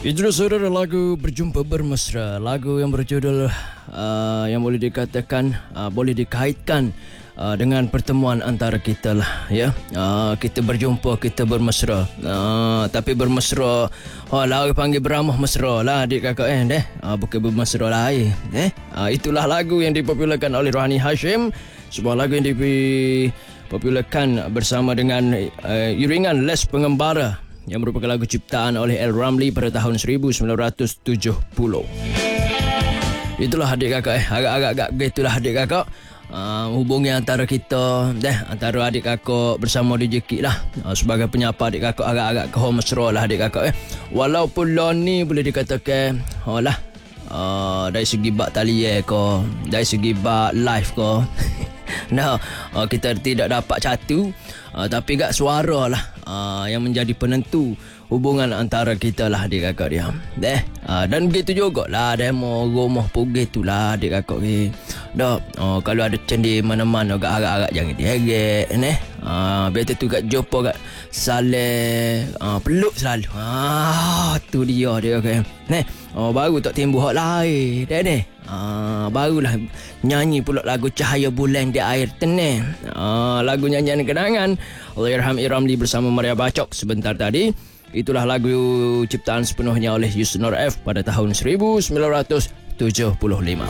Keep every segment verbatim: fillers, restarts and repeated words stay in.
Itu saudara lagu Berjumpa Bermesra, lagu yang berjudul uh, yang boleh dikatakan uh, boleh dikaitkan uh, dengan pertemuan antara kita lah, ya. Uh, kita berjumpa, kita bermesra. Uh, tapi bermesra, oh lah panggil beramah mesra lah adik kakak eh, deh. Uh, bukan bermesra lain, eh. Uh, itulah lagu yang dipopularkan oleh Rohani Hashim, sebuah lagu yang dipopularkan bersama dengan uh, iringan Les Pengembara yang merupakan lagu ciptaan oleh El Ramli pada tahun seribu sembilan ratus tujuh puluh. Itulah adik kakak eh, agak-agak begitulah adik kakak. Uh, hubungi antara kita deh, antara adik kakak bersama D J Kik lah. Uh, sebagai penyapa adik kakak agak-agak ke mesra lah adik kakak eh. Walaupun lo ni boleh dikatakan oh lah uh, dari segi bak talian ko, dari segi bak live ko. Nah, uh, kita tidak dapat catu, uh, tapi gak suara lah uh, yang menjadi penentu hubungan antara kita lah adik kakak dia. Deh, uh, dan begitu jugalah demo rumah pergi tu lah adik kakak ni. Dah, uh, kalau ada cendi mana-mana agak-agak jangan diherek neh. Ah, uh, betul tu kat jumpa kat Saleh, uh, peluk selalu. Ah, tu dia dia kan. Neh, oh baru tak timbul hak lain. Dah ni. Ah, barulah nyanyi pula lagu Cahaya Bulan di Air Tenang. Ah, lagu nyanyian kenangan Allahyarham Iramli bersama Maria Bacok sebentar tadi. Itulah lagu ciptaan sepenuhnya oleh Yusnor F pada tahun seribu sembilan ratus tujuh puluh lima.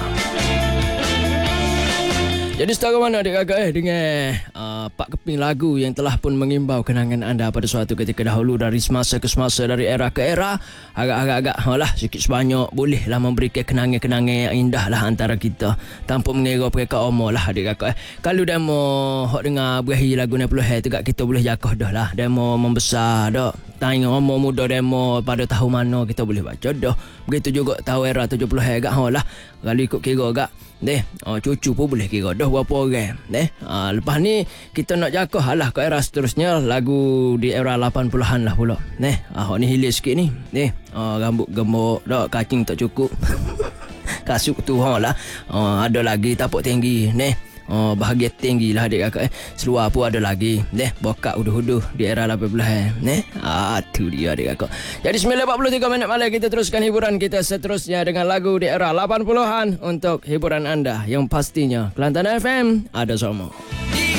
Jadi setara mana adik kakak eh dengan uh, Pak Keping lagu yang telah pun mengimbau kenangan anda pada suatu ketika dahulu, dari semasa ke semasa, dari era ke era. Agak-agak lah sikit sebanyak bolehlah memberikan kenangan-kenangan yang indah lah antara kita, tanpa mengira perkara umur lah adik kakak eh. Kalau demo hok dengar berakhir lagu enam puluh hai tu kat kita boleh jakoh dah lah. Demo membesar dah, tanya umur muda demo pada tahun mana kita boleh baca dah. Begitu juga tahu era tujuh puluh hai gak lah. Kalau ikut kira gak deh, oh, cucu pun boleh kira dah berapa orang. Deh, ha, lepas ni kita nak jakoh lah ke era seterusnya, lagu di era lapan puluhan lah pula. Deh, ah ni hilir sikit ni. Deh, oh, rambut gemuk dak, kacing tak cukup. Kasut tu ha lah. Oh, ada lagi tapak tinggi. Deh. Oh, bahagian tinggi lah adik kakak eh. Seluar pun ada lagi. Deh, bokak uduh-uduh di era lapan puluhan. Eh, ah tu dia adik kakak. Jadi sembilan empat puluh tiga minit malam kita teruskan hiburan kita seterusnya dengan lagu di era lapan puluhan untuk hiburan anda yang pastinya Kelantan F M ada semua.